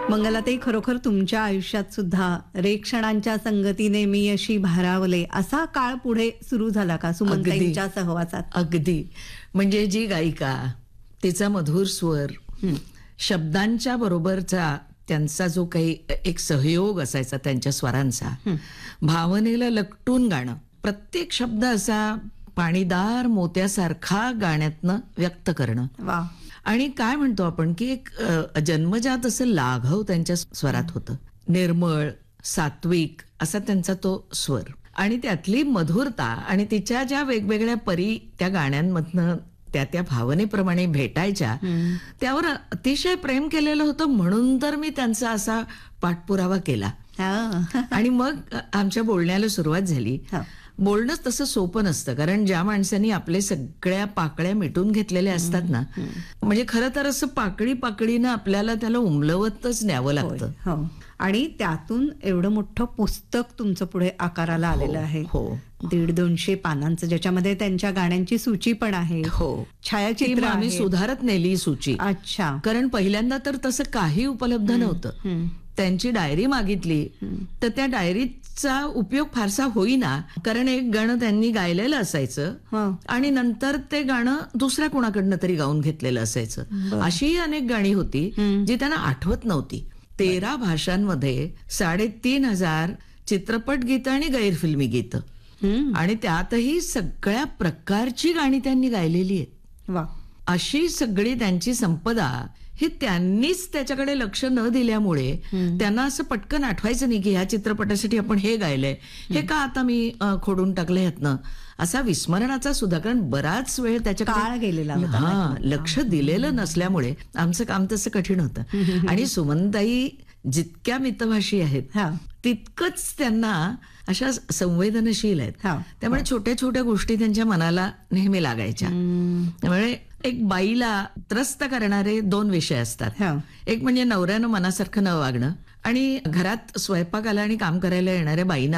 मंगलाताई, खरोखर तुमच्या आयुष्यात सुद्धा रे क्षणांच्या संगतीने मी अशी भारावले असा काळ पुढे सुरू झाला का सुमनताईंच्या सहवासात? अगदी. म्हणजे जी गायिका, तिचा मधुर स्वर, शब्दांच्या बरोबरचा त्यांचा जो काही एक सहयोग असायचा त्यांच्या स्वरांचा, भावनेला लकटून गाणं, प्रत्येक शब्द असा पाणीदार मोत्यासारखा गाण्यातनं व्यक्त करणं. वा. आणि काय म्हणतो आपण की एक जन्मजात असं लाघव त्यांच्या स्वरात होतं. निर्मळ, सात्विक असा त्यांचा तो स्वर आणि त्यातली मधुरता आणि तिच्या ज्या वेगवेगळ्या परी त्या गाण्यांमधनं त्या भावनेप्रमाणे भेटायच्या, त्यावर अतिशय प्रेम केलेलं होतं. म्हणून तर मी त्यांचा असा पाठपुरावा केला. आणि मग आमच्या बोलण्याला सुरुवात झाली. बोलणंच तसं सोपं नसतं, कारण ज्या माणसांनी आपले सगळ्या पाकळ्या मिटून घेतलेल्या असतात ना, म्हणजे खरं तर असं पाकळी पाकळीनं आपल्याला त्याला उमलवतच न्यावं लागतं. आणि त्यातून एवढं मोठं पुस्तक तुमचं पुढे आकाराला आलेलं आहे. 150-200 पानांचं, ज्याच्यामध्ये त्यांच्या गाण्यांची सूची पण आहे. छायाचित्र आम्ही सुधारत नेली सूची. अच्छा. कारण पहिल्यांदा तर तसं काही उपलब्ध नव्हतं. त्यांची डायरी मागितली तर त्या डायरीचा उपयोग फारसा होईना, कारण एक गाणं त्यांनी गायलेलं असायचं आणि नंतर ते गाणं दुसऱ्या कोणाकडनं तरी गाऊन घेतलेलं असायचं. अशी अनेक गाणी होती जी त्यांना आठवत नव्हती. 13 भाषांमध्ये 3,500 चित्रपट गीतं आणि गैरफिल्मी गीतं, आणि त्यातही सगळ्या प्रकारची गाणी त्यांनी गायलेली आहेत. वा. अशी सगळी त्यांची संपदा हे त्यांनीच त्याच्याकडे लक्ष न दिल्यामुळे त्यांना असं पटकन आठवायचं नाही की ह्या चित्रपटासाठी आपण हे गायलंय, हे का आता मी खोडून टाकलं ह्यातनं, असा विस्मरणाचा सुद्धा. कारण बराच वेळ त्याच्याकडे गेलेला लक्ष दिलेलं नसल्यामुळे आमचं काम तसं कठीण होतं. आणि सुमनताई जितक्या मितभाषी आहेत तितकंच त्यांना अशा संवेदनशील आहेत. त्यामुळे छोट्या छोट्या गोष्टी त्यांच्या मनाला नेहमी लागायच्या. त्यामुळे एक बाईला त्रस्त करणारे 2 विषय असतात. एक म्हणजे नवऱ्यानं मनासारखं न वागणं, आणि घरात स्वयंपाकाला आणि काम करायला येणाऱ्या बाईंना